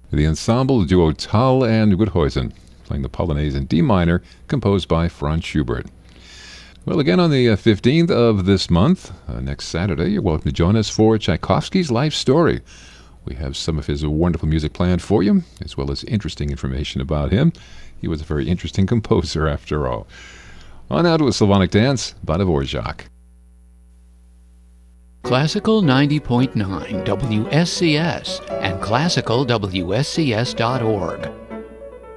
The ensemble duo Tal and Guthuisen, playing the Polonaise in D minor, composed by Franz Schubert. Well, again on the 15th of this month, next Saturday, you're welcome to join us for Tchaikovsky's life story. We have some of his wonderful music planned for you, as well as interesting information about him. He was a very interesting composer, after all. On now to a Slavonic dance by Dvorak. Classical 90.9 WSCS and classicalwscs.org.